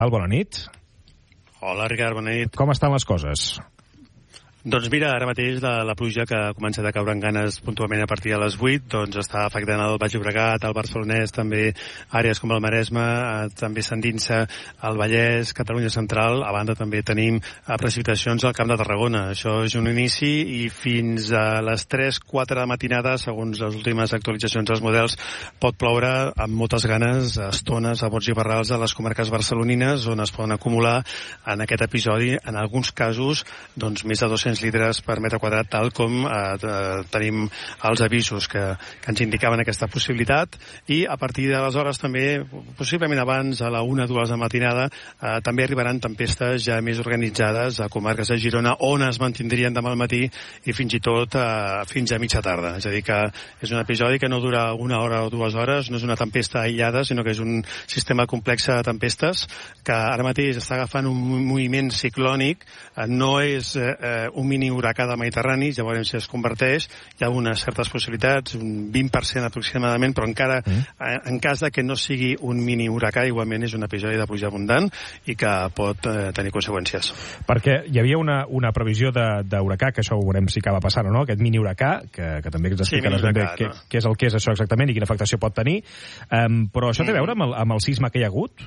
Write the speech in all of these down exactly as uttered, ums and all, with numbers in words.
Bona nit. Hola, Ricard, bona nit. Com estan les coses? Doncs mira, ara mateix la, la pluja que ha començat a caure en ganes puntualment a partir de les vuit, doncs està afectant el Baix Llobregat, el Barcelonès, també àrees com el Maresme, eh, també s'endinsa el Vallès, Catalunya Central, a banda també tenim eh, precipitacions al Camp de Tarragona. Això és un inici i fins a les tres quatre de matinada, segons les últimes actualitzacions dels models, pot ploure amb moltes ganes, estones, a bots i barrals a les comarques barcelonines, on es poden acumular en aquest episodi, en alguns casos, doncs més de dos-cents litres per metre quadrat, tal com eh, tenim els avisos que, que ens indicaven aquesta possibilitat, i a partir d'aleshores també, possiblement abans, a la una o dues de matinada, eh, també arribaran tempestes ja més organitzades a comarques de Girona, on es mantindrien demà al matí i fins i tot eh, fins a mitja tarda. És a dir, que és un episodi que no dura una hora o dues hores, no és una tempesta aïllada, sinó que és un sistema complex de tempestes que ara mateix està agafant un moviment ciclònic, eh, no és eh, un mini huracà del Mediterrani, ja veurem si es converteix, hi ha unes certes possibilitats, un vint per cent aproximadament, però encara, mm. en cas de que no sigui un mini huracà, igualment és un episodi de pluja abundant i que pot eh, tenir conseqüències. Perquè hi havia una, una previsió d'huracà, que això ho veurem si acaba passant o no, aquest mini huracà, que, que també ens explicaràs sí, ben bé què, no? què és el que és això exactament i quina afectació pot tenir, um, però això té a veure amb el, amb el sisme que hi ha hagut?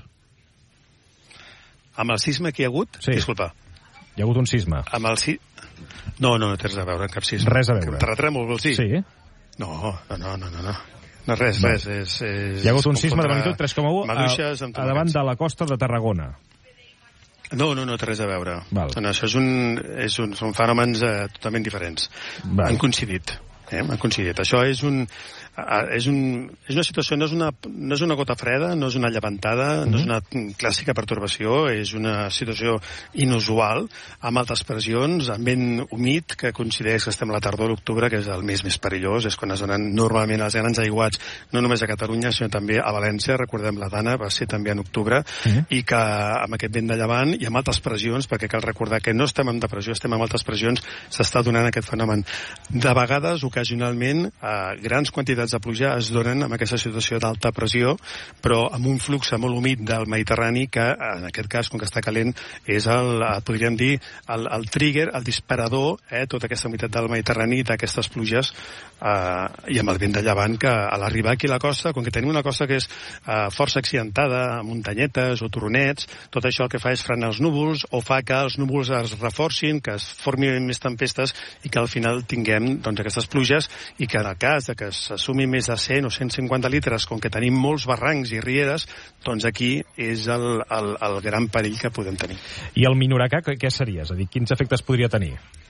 Amb el sisme que hi ha hagut? Sí. Disculpa. Hi ha hagut un sisme? Amb el si... No, no, no té res a veure, cap sisme. Res a veure. Terratrèmol, vols dir? Sí. No, no, no, no, no. No, res, no. res. És, és, Hi ha hagut un sisme de magnitud tres coma u a, a davant de la costa de Tarragona. No, no, no té res a veure. Val. No, això és un, és un, són fenòmens eh, totalment diferents. Val. Han coincidit. Eh? Han coincidit. Això és un... És, un, és una situació, no és una, no és una gota freda, no és una llevantada, mm-hmm. no és una clàssica pertorbació, és una situació inusual, amb altes pressions, amb vent humit, que coincideix que estem a la tardor, l'octubre, que és el mes més perillós, és quan es donen normalment els grans aiguats, no només a Catalunya, sinó també a València, recordem la Dana, va ser també en octubre, mm-hmm. i que amb aquest vent de llevant i amb altes pressions, perquè cal recordar que no estem en depressió, estem amb altes pressions, s'està donant aquest fenomen. De vegades, ocasionalment, a grans quantitats de pluja es donen amb aquesta situació d'alta pressió, però amb un flux molt humit del Mediterrani que, en aquest cas, com que està calent, és el, podríem dir, el, el trigger, el disparador, eh, tota aquesta humitat del Mediterrani d'aquestes pluges, eh, i amb el vent de llevant que a l'arribar aquí a la costa, com que tenim una costa que és eh, força accidentada, muntanyetes o turonets, tot això el que fa és frenar els núvols o fa que els núvols es reforcin, que es formin més tempestes i que al final tinguem doncs, aquestes pluges i que en el cas de que s'assumi més de cent o cent cinquanta litres, com que tenim molts barrancs i rieres, doncs aquí és el, el, el gran perill que podem tenir. I el mini huracà, què seria? És a dir, quins efectes podria tenir?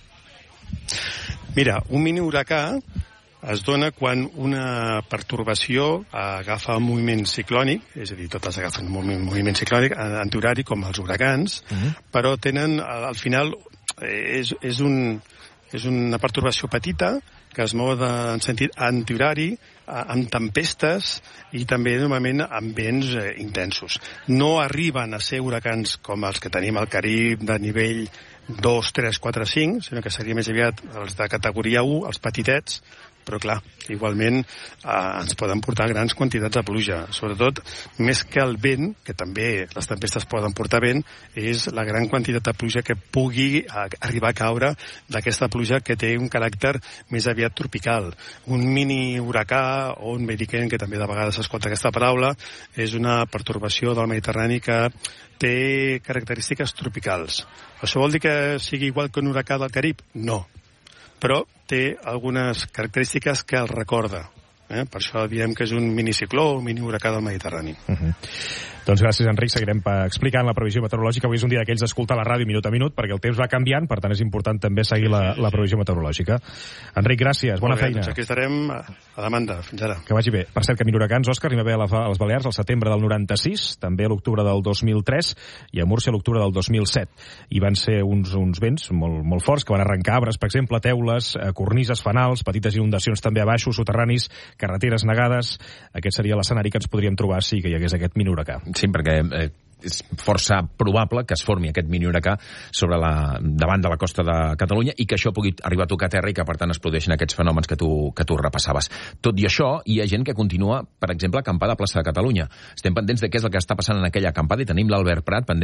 Mira, un mini huracà es dona quan una pertorbació agafa un moviment ciclònic, és a dir, totes agafen un moviment ciclònic antihorari com els huracans, uh-huh. però tenen, al final, és, és, un, és una pertorbació petita que es mou en sentit antihorari, amb tempestes i també normalment amb vents eh, intensos. No arriben a ser huracans com els que tenim al Carib de nivell dos, tres, quatre, cinc, sinó que seria més aviat els de categoria u, els petitets, però clar, igualment eh, ens poden portar grans quantitats de pluja. Sobretot, més que el vent, que també les tempestes poden portar vent, és la gran quantitat de pluja que pugui eh, arribar a caure d'aquesta pluja que té un caràcter més aviat tropical. Un mini huracà o un mediquent, que també de vegades s'escolta aquesta paraula, és una pertorbació del Mediterrani que té característiques tropicals. Això vol dir que sigui igual que un huracà del Carib? No. Però té algunes característiques que el recorda. Eh? Per això diem que és un minicicló o un mini huracà del Mediterrani. Uh-huh. Doncs gràcies, Enric. Seguirem explicant la previsió meteorològica. Avui és un dia d'aquells d'escoltar la ràdio minut a minut, perquè el temps va canviant, per tant és important també seguir la, la previsió meteorològica. Enric, gràcies. Bona bé, feina. Doncs aquí estarem a demanda. Fins ara. Que vagi bé. Per cert, que mini huracans, Òscar, n'hi va haver a les Balears al setembre del noranta-sis, també a l'octubre del dos mil tres i a Múrcia a l'octubre del dos mil set. I van ser uns, uns vents molt, molt forts que van arrencar arbres, per exemple, teules, cornises, fanals, petites inundacions també a baixos, soterranis, carreteres negades. Aquest seria l'escenari que ens podríem trobar si que hi hagués aquest mini huracà. Sí, perquè eh, és força probable que es formi aquest mini huracà sobre la, davant de la costa de Catalunya i que això pugui arribar a tocar terra i que, per tant, es produeixin aquests fenòmens que tu, que tu repassaves. Tot i això, hi ha gent que continua, per exemple, acampada a plaça de Catalunya. Estem pendents de què és el que està passant en aquella acampada i tenim l'Albert Prat pendent